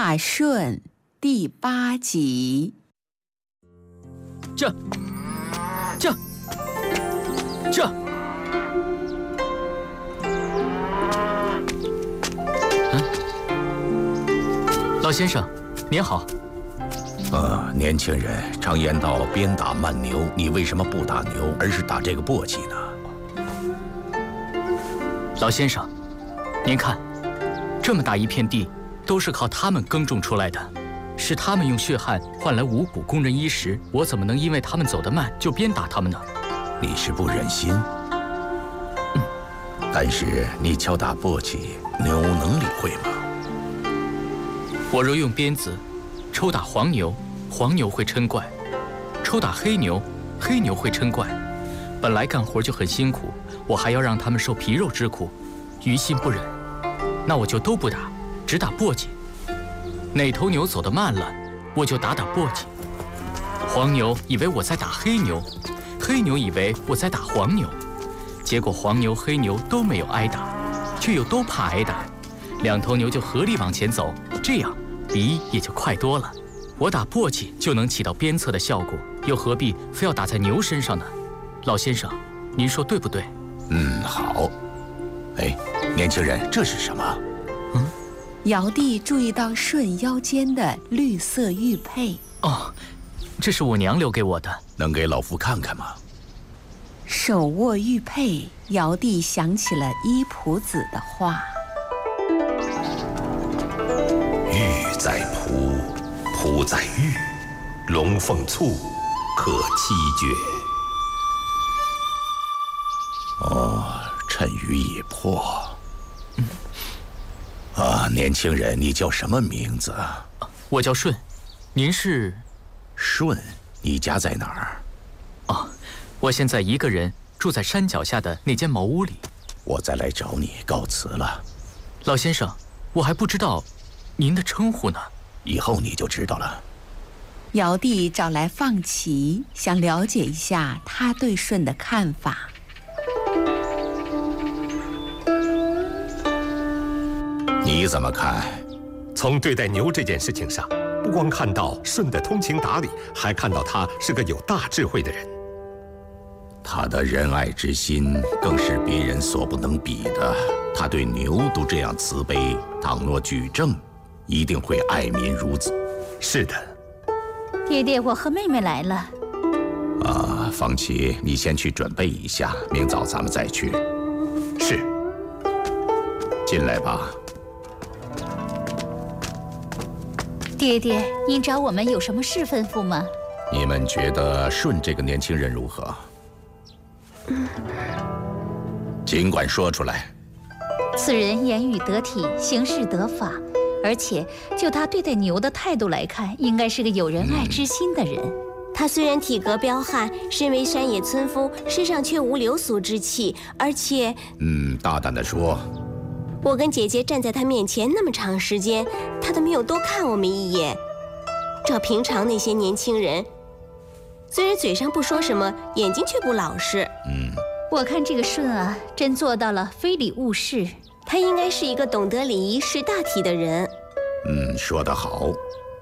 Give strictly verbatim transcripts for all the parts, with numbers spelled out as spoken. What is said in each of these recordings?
大顺第八集。 这，这，这。嗯，老先生，您好。 呃，年轻人常言道“鞭打慢牛”，你为什么不打牛，而是打这个簸箕呢？ 老先生，您看，这么大一片地，都是靠他们耕种出来的，是他们用血汗换来五谷工人衣食，我怎么能因为他们走得慢就鞭打他们呢？ 你是不忍心。 嗯， 但是你敲打簸箕，牛能理会吗？ 我若用鞭子抽打黄牛，黄牛会嗔怪；抽打黑牛，黑牛会嗔怪。本来干活就很辛苦，我还要让他们受皮肉之苦，于心不忍。那我就都不打，只打簸箕。哪头牛走得慢了，我就打打簸箕。黄牛以为我在打黑牛，黑牛以为我在打黄牛，结果黄牛、黑牛都没有挨打，却又都怕挨打，两头牛就合力往前走，这样比也就快多了。我打簸箕就能起到鞭策的效果，又何必非要打在牛身上呢？老先生，您说对不对？ 嗯，好。哎，年轻人，这是什么？ 嗯，尧帝注意到舜腰间的绿色玉佩。 哦，这是我娘留给我的， 能给老夫看看吗？ 手握玉佩，尧帝想起了伊仆子的话： 玉在仆，仆在玉，龙凤簇，可七绝。 哦，趁雨已破。嗯。啊，年轻人，你叫什么名字？ 我叫舜，您是？ 舜，你家在哪儿？ 哦，我现在一个人住在山脚下的那间茅屋里。 我再来找你，告辞了。 老先生，我还不知道您的称呼呢。 以后你就知道了。 尧帝找来放旗，想了解一下他对舜的看法。 你怎么看？ 从对待牛这件事情上，不光看到舜的通情达理，还看到他是个有大智慧的人。 他的仁爱之心更是别人所不能比的。他对牛都这样慈悲，倘若举政，一定会爱民如子。 是的。 爹爹，我和妹妹来了。 啊，方琦，你先去准备一下，明早咱们再去。 是。 进来吧。 爹爹，您找我们有什么事吩咐吗？ 你们觉得舜这个年轻人如何？嗯，尽管说出来。 此人言语得体，行事得法，而且就他对待牛的态度来看，应该是个有仁爱之心的人。嗯， 他虽然体格彪悍，身为山野村夫，身上却无流俗之气，而且…… 嗯，大胆地说。 我跟姐姐站在他面前那么长时间，他都没有多看我们一眼。照平常那些年轻人，虽然嘴上不说什么，眼睛却不老实。 嗯， 我看这个舜啊，真做到了非礼勿视。 他应该是一个懂得礼仪、识大体的人。 嗯，说得好。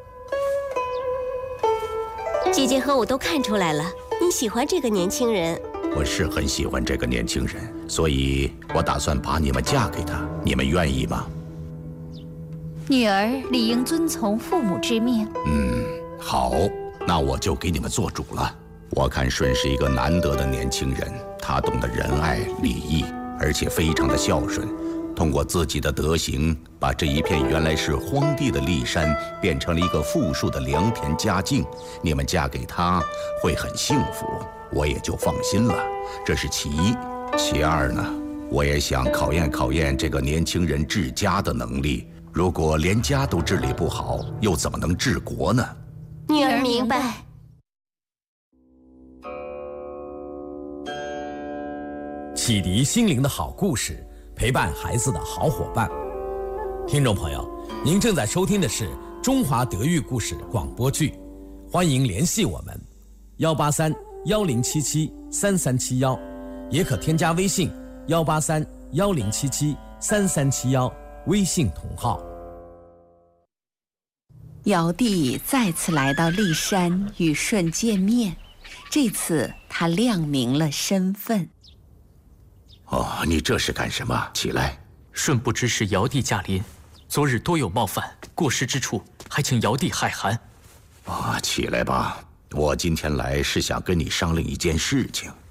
姐姐和我都看出来了，你喜欢这个年轻人。 我是很喜欢这个年轻人，所以我打算把你们嫁给他，你们愿意吗？ 女儿理应遵从父母之命。 嗯，好，那我就给你们做主了。我看舜是一个难得的年轻人，他懂得仁爱礼义，而且非常的孝顺。通过自己的德行，把这一片原来是荒地的骊山变成了一个富庶的良田佳境。你们嫁给他会很幸福，我也就放心了。这是其一。其二呢，我也想考验考验这个年轻人治家的能力。如果连家都治理不好，又怎么能治国呢？ 女儿明白。 启迪心灵的好故事，陪伴孩子的好伙伴。听众朋友，您正在收听的是中华德育故事广播剧，欢迎联系我们幺八三幺零七七三三七幺，也可添加微信幺八三幺零七七三三七幺，微信同号。 尧帝再次来到骊山与舜见面，这次他亮明了身份。 哦，你这是干什么？起来！ 舜不知是尧帝驾临，昨日多有冒犯，过失之处，还请尧帝海涵。 啊，起来吧！我今天来是想跟你商量一件事情。